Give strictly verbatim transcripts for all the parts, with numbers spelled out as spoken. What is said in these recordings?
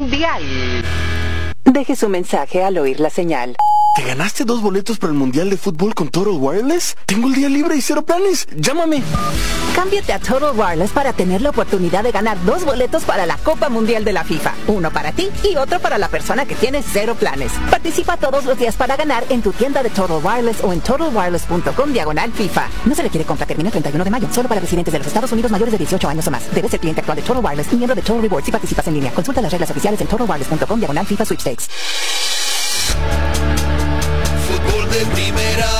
Mundial. Deje su mensaje al oír la señal. ¿Te ganaste dos boletos para el Mundial de Fútbol con Total Wireless? Tengo el día libre y cero planes. Llámame. Cámbiate a Total Wireless para tener la oportunidad de ganar dos boletos para la Copa Mundial de la FIFA. Uno para ti y otro para la persona que tiene cero planes. Participa todos los días para ganar en tu tienda de Total Wireless o en total wireless punto com diagonal FIFA. No se requiere compra, termina el treinta y uno de mayo. Solo para residentes de los Estados Unidos mayores de dieciocho años o más. Debes ser cliente actual de Total Wireless y miembro de Total Rewards si participas en línea. Consulta las reglas oficiales en total wireless punto com diagonal FIFA Sweepstakes. Fútbol de primera.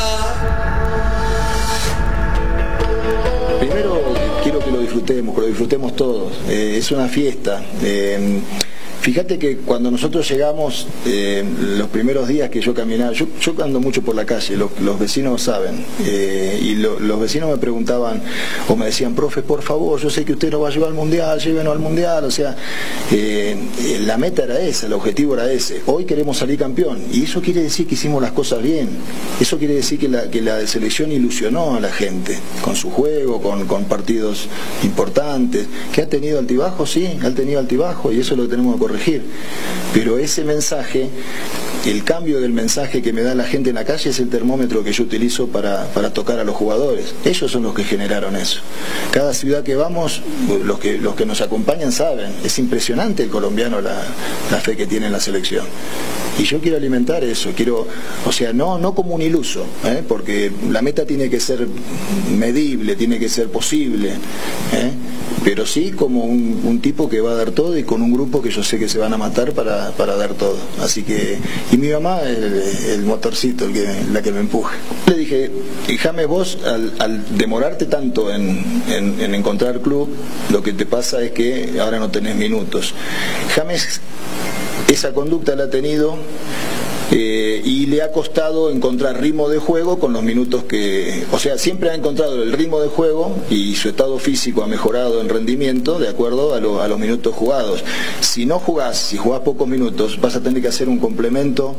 Primero quiero que lo disfrutemos, que lo disfrutemos todos. Eh, es una fiesta. Eh, Fíjate que cuando nosotros llegamos, eh, los primeros días que yo caminaba, yo, yo ando mucho por la calle, los, los vecinos saben, eh, y lo, los vecinos me preguntaban o me decían, profe, por favor, yo sé que usted lo va a llevar al Mundial, llévenos al Mundial, o sea, eh, la meta era esa, el objetivo era ese. Hoy queremos salir campeón, y eso quiere decir que hicimos las cosas bien, eso quiere decir que la, que la selección ilusionó a la gente, con su juego, con, con partidos importantes, que ha tenido altibajos, sí, ha tenido altibajos, y eso es lo que tenemos que corregir. Pero ese mensaje, el cambio del mensaje que me da la gente en la calle es el termómetro que yo utilizo para, para tocar a los jugadores. Ellos son los que generaron eso. Cada ciudad que vamos, los que, los que nos acompañan saben, es impresionante el colombiano la, la fe que tiene en la selección. Y yo quiero alimentar eso, quiero, o sea, no, no como un iluso, ¿eh? Porque la meta tiene que ser medible, tiene que ser posible, ¿eh? Pero sí como un, un tipo que va a dar todo y con un grupo que yo sé que se van a matar para, para dar todo. Así que, y mi mamá, el, el motorcito, el que, la que me empuje. Le dije, James, vos al, al demorarte tanto en, en, en encontrar club, lo que te pasa es que ahora no tenés minutos. James, esa conducta la ha tenido eh, y le ha costado encontrar ritmo de juego con los minutos que... O sea, siempre ha encontrado el ritmo de juego y su estado físico ha mejorado en rendimiento de acuerdo a, lo, a los minutos jugados. Si no jugás, si jugás pocos minutos, vas a tener que hacer un complemento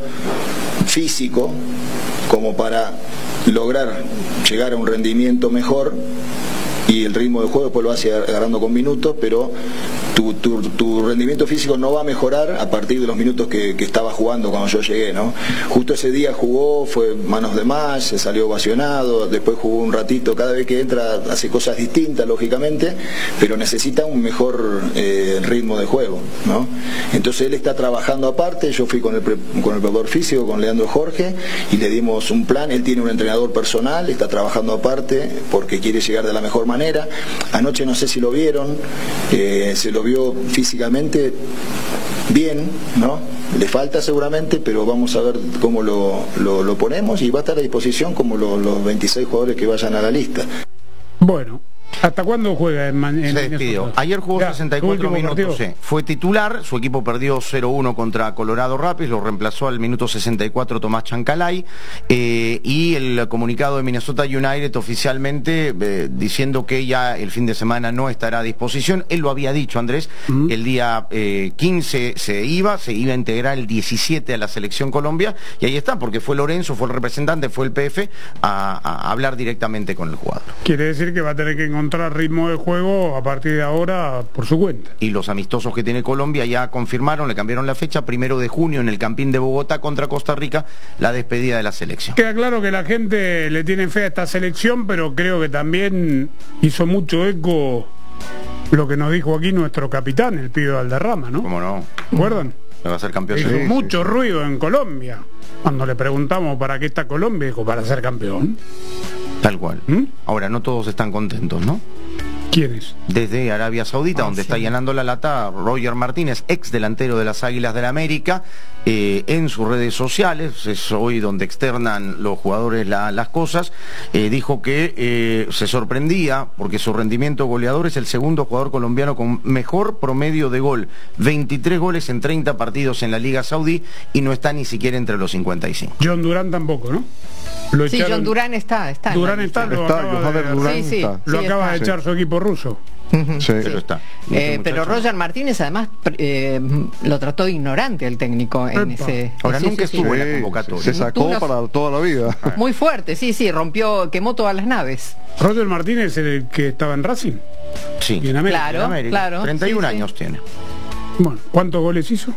físico como para lograr llegar a un rendimiento mejor, y el ritmo de juego después lo vas agarrando con minutos, pero tu, tu, tu rendimiento físico no va a mejorar a partir de los minutos que, que estaba jugando cuando yo llegué, ¿no? Justo ese día jugó, fue manos de más, se salió ovacionado, después jugó un ratito, cada vez que entra hace cosas distintas, lógicamente, pero necesita un mejor eh, ritmo de juego, ¿no? Entonces él está trabajando aparte, yo fui con el, pre, con el preparador físico, con Leandro Jorge, y le dimos un plan, él tiene un entrenador personal, está trabajando aparte porque quiere llegar de la mejor manera. Anoche no sé si lo vieron, eh, se lo vio físicamente bien, ¿no? Le falta seguramente, pero vamos a ver cómo lo, lo, lo ponemos, y va a estar a disposición como lo, los veintiséis jugadores que vayan a la lista. Bueno, ¿hasta cuándo juega en, en Se despidió. Ayer jugó ya, sesenta y cuatro minutos. Sí. Fue titular, su equipo perdió cero uno contra Colorado Rapids, lo reemplazó al minuto sesenta y cuatro Tomás Chancalay, eh, y el comunicado de Minnesota United oficialmente eh, diciendo que ya el fin de semana no estará a disposición. Él lo había dicho, Andrés, uh-huh. El día eh, quince se iba, se iba a integrar el diecisiete a la Selección Colombia, y ahí está, porque fue Lorenzo, fue el representante, fue el P F a, a hablar directamente con el jugador. Quiere decir que va a tener que encontrar ritmo de juego a partir de ahora por su cuenta. Y los amistosos que tiene Colombia ya confirmaron, le cambiaron la fecha, primero de junio en el Campín de Bogotá contra Costa Rica, la despedida de la selección. Queda claro que la gente le tiene fe a esta selección, pero creo que también hizo mucho eco lo que nos dijo aquí nuestro capitán, el pibe Valderrama, ¿no? ¿Cómo no? ¿Recuerdan? Va a ser campeón. Hizo sí, mucho sí, sí. ruido en Colombia. Cuando le preguntamos para qué está Colombia, dijo, para ser campeón. Tal cual. ¿Mm? Ahora, no todos están contentos, ¿no? ¿Quiénes? Desde Arabia Saudita, ah, donde sí. está llenando la lata Roger Martínez, ex delantero de las Águilas del América, eh, en sus redes sociales, es hoy donde externan los jugadores la, las cosas, eh, dijo que eh, se sorprendía porque su rendimiento goleador es el segundo jugador colombiano con mejor promedio de gol, veintitrés goles en treinta partidos en la Liga Saudí, y no está ni siquiera entre los cincuenta y cinco. John Durán tampoco, ¿no? Lo sí, echaron... John Durán está. está Durán está, lo está, acaba de, Durán sí, sí, está. Lo sí, acaba está. de echar su equipo ruso. Uh-huh, sí, pero está. Eh, pero Roger Martínez además eh, lo trató de ignorante el técnico en Epa. ese. Ahora sí, nunca sí, estuvo sí. en la convocatoria. Se sacó una... para toda la vida. Muy fuerte, sí, sí, rompió, quemó todas las naves. Roger Martínez, el que estaba en Racing. Sí. Y en América. Claro, en América. claro. treinta y uno sí, años sí. tiene. Bueno, ¿cuántos goles hizo?